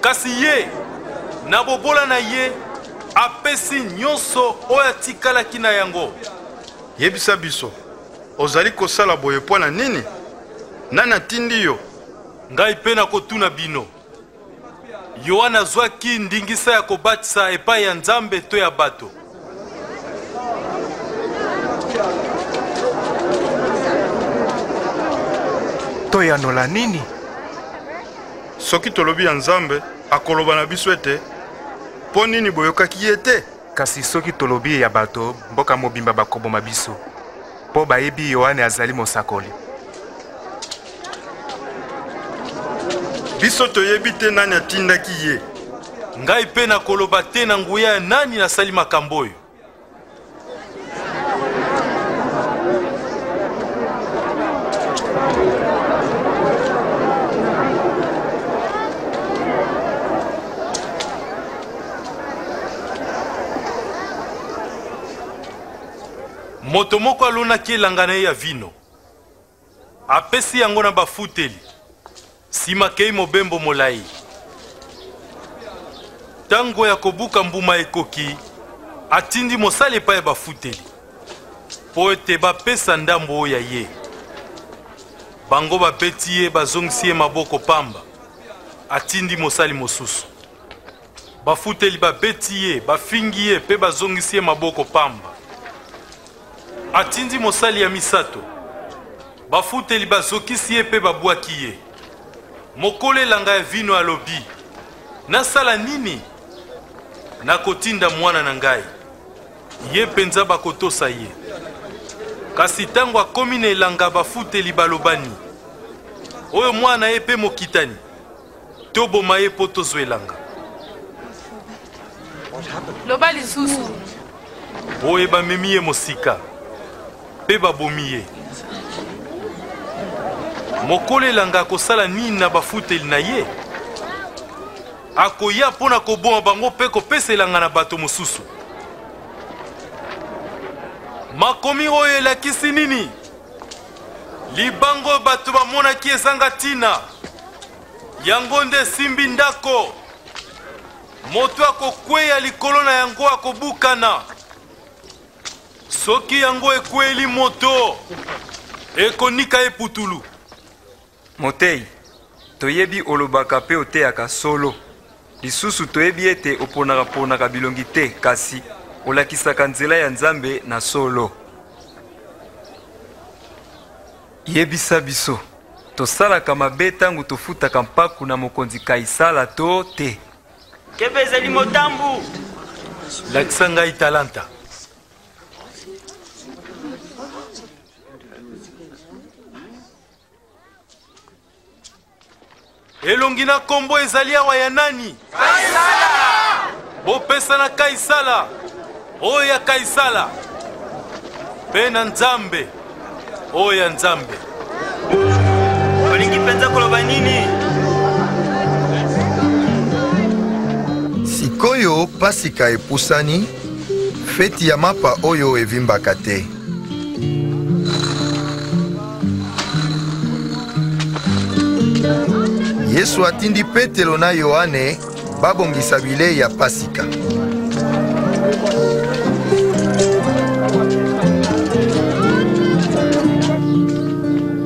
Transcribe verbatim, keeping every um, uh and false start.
kasi ye na bobola na ye apesi nyonso oyo atikalaki na yango. Yebisa biso, ozali kosala boye mpo na nini? Nani atindi yo? Ngai mpe nakotuna bino. Yohana azwaki ndingisa ya kobatisa epai ya Nzambe to ya bato? Toyanola nini? Soki tolobi ya Nzambe akoloba na biso ete mpo nini boyokaki ye te? Kasi soki tolobi ya bato, mboka mobimba bakoboma biso mpo bayebi Yohane azali mosakoli. Biso toyebi te nani atindaki ye. Ngai mpe nakoloba te na nguya ya nani nasali makambo oyo. Moto moko alonaki elanga na ye ya vino, apesi yango na bafuteli, sima kei mobembo molai. Tango ya kobuka mbuma ekoki, atindi mosali epai ya bafuteli po ete bapesa ndambo oyo ya ye. Bango babeti ye bazongisi ye maboko pamba, atindi mosali mosusu. Bafuteli babeti ye, bafingi ye pe bazongisi ye maboko pamba, atindi mosali ya misato. Bafuteli bazokisi ye pe babwaki ye. Mokolo elanga ya vino alobi, nasala nini? Nakotinda mwana na ngai, ye penza bakotosa ye. Kasi tango akomi na elanga bafuteli balobani, oyo mwana ye pe mokitani, toboma ye po tozwa elanga. Loba lisusu. Oyo bamemi ye mosika pe babomi ye. Mokolo elanga akosala nini na bafuteli na ye? Akoya pona koboma bango pe kopesa elanga na bato mosusu. Makomi oyo elakisi nini? Libango bato bamonaki ezanga tina, yango nde simbi ndako. Moto akokweya likolo na yango akobukana. Soki yango ekweli moto, ekonika eputulu. Motei, toyebi olobaka pe oteyaka solo. Lisusu toyebi ete oponaka ponaka bilongi te, kasi olakisaka nzela ya Nzambe na solo. Yebisa biso, tosalaka mabe tangu tofutaka mpaku na mokonzi Kaisala to te? Kebe ezali motambu. Lakisa ngai talanta. Elongi na kombo ezali awa ya nani? Kaisala! Bopesa na Kaisala, oyo ya Kaisala. Pe na Nzambe, oyo ya Nzambe. Olingi penza koloba nini? Sikoyo pasika epusani, feti ya mapa oyo evimbaka te. Yesu atindi Petelo na Yohane babongisa bilei ya pasika.